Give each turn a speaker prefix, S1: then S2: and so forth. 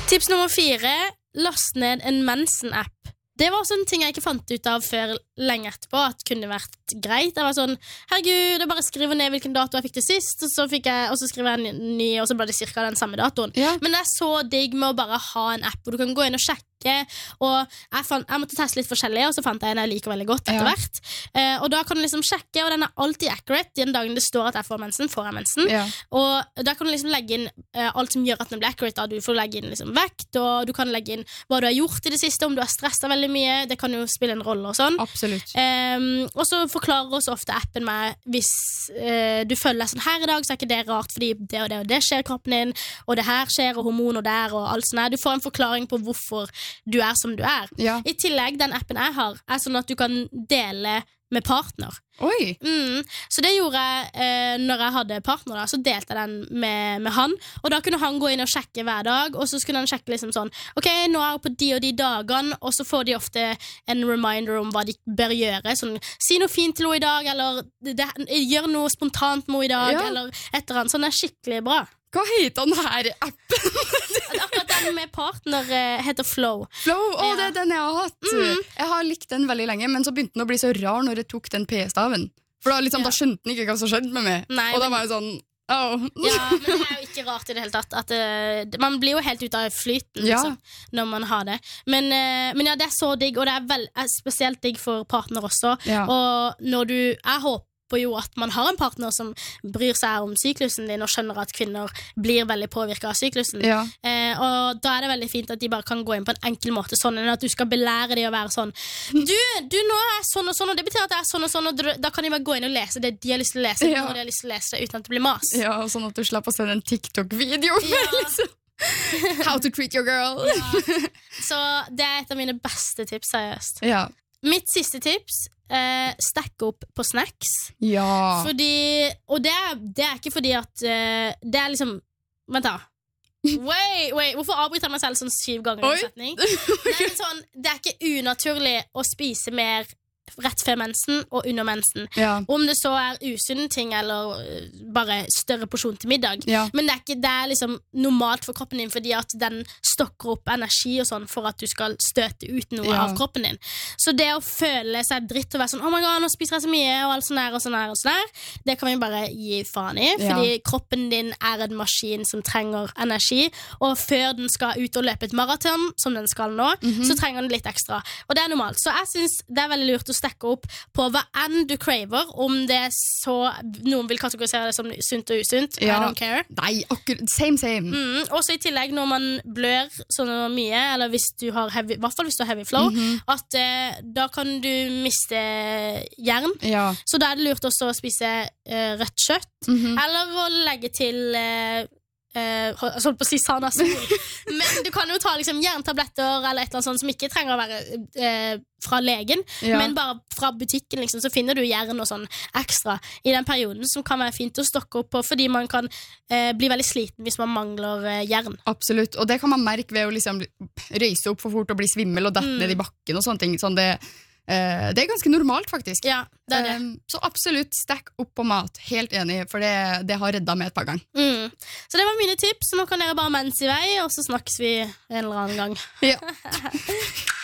S1: Tips nummer 4, last ned en mensen-app. Det var også en ting jeg ikke fant ut av før lenge etterpå, at kunne vært greit. Jeg var sånn, herregud, jeg bare skriver ned hvilken dato jeg fikk det sist, og så skriver jeg en ny, og så ble det cirka den samme datoen. Ja. Men det så digg med å bare ha en app, hvor du kan gå inn og sjekke, og jeg måtte teste litt forskjellig, og så fant jeg en jeg liker veldig godt etter hvert. Og da kan du liksom sjekke, og den alltid accurate. Den dagen det står at jeg får jeg mensen. Ja. Og da kan du liksom legge inn alt som gjør at den blir accurate. Da. Du får legge inn liksom vekt, og du kan legge inn hva du har gjort i det siste, om du har stresset veldig mye. Det kan jo spille en rolle og sånn.
S2: Absolutt.
S1: Og så forklarer også ofte appen meg hvis du føler deg sånn her i dag, så ikke det rart, fordi det og det og det skjer i kroppen din, og det her skjer, og hormoner der, og alt sånt her. Du får en forklaring på hvorfor du er som du er. Ja. I tillegg, den appen jeg har, er sånn at du kan dele med partner.
S2: Oi!
S1: Så det gjorde jeg når jeg hadde partner, da, så delte jeg den med han, og da kunne han gå inn og sjekke hver dag, og så skulle han sjekke liksom sånn, ok, nå er jeg på de og de dagene, og så får de ofte en reminder om hva de bør gjøre, sånn, si noe fint til henne i dag, eller gjør noe spontant med henne i dag, eller et eller annet, sånn er skikkelig bra.
S2: Hva heter den her appen?
S1: Akkurat den med partner heter Flow.
S2: Flow, det er den jeg har hatt. Jeg har likt den veldig lenge, men så begynte den å bli så rar når jeg tok den P-staven. For da, liksom, da skjønte den ikke hva som skjedde med meg.
S1: Nei,
S2: og da var jeg sånn,
S1: Ja, men det er jo ikke rart i det hele tatt at, man blir jo helt ut av flyten liksom, når man har det. Men ja, det er så digg, og det er spesielt digg for partner også. Og når jeg håper jo at man har en partner som bryr seg om syklusen din og skjønner at kvinner blir veldig påvirket av syklusen. Og da er det veldig fint at de bare kan gå inn på en enkel måte, sånn at du skal belære de å være sånn du nå er sånn og sånn, og det betyr at det er sånn og sånn, og da kan de bare gå inn og lese det de har lyst til å lese, når de har lyst til å lese det uten at det blir mas.
S2: Ja, og sånn at du slipper å sende en TikTok-video liksom. How to treat your girl.
S1: Så det er et av mine beste tips, seriøst. Mitt siste tips, stack opp på snacks. Fordi, og det er ikke fordi at det er liksom, vent da, wait, hvorfor avbryter jeg meg selv sånn 7 ganger i en setning? Det er ikke unaturlig å spise mer rett før mensen og under mensen. Om det så er usunne ting eller bare større porsjon til middag. Men det er liksom normalt for kroppen din, fordi at den stokker opp energi og sånn for at du skal støte ut noe av kroppen din. Så det å føle seg dritt og være sånn, oh my god, nå spiser jeg så mye og alt sånn her og sånn her og sånn her, det kan vi bare gi faen i, fordi kroppen din er en maskin som trenger energi, og før den skal ut og løpe et maraton, som den skal nå, så trenger den litt ekstra. Og det er normalt. Så jeg synes det er veldig lurt å stekke opp på hva enn du craver, om det er så noen vil kategorisere det som sunt og usunt. I don't care.
S2: Nei, same.
S1: Også i tillegg når man blør sånn mye, eller hvis du har heavy, i hvert fall hvis du har heavy flow, at da kan du miste jern. Så da er det lurt også å spise rødt kjøtt, eller å legge til holdt på å si Sanasol. Men du kan jo ta liksom jerntabletter eller et eller annet sånt som ikke trenger å være fra legen, men bare fra butikken liksom, så finner du jern og sånn ekstra i den perioden som kan være fint å stokke opp på, fordi man kan bli veldig sliten hvis man mangler jern.
S2: Absolutt, og det kan man merke ved å liksom røyse opp for fort og bli svimmel og dette ned i bakken og sånne ting. Sånn det er ganske normalt faktisk.
S1: Ja, det er det.
S2: Så absolutt, stack opp på mat. Helt enig, for det har reddet meg et par ganger.
S1: Så det var mine tips. Nå kan dere bare mens i vei, og så snakkes vi en eller annen gang.
S2: Ja.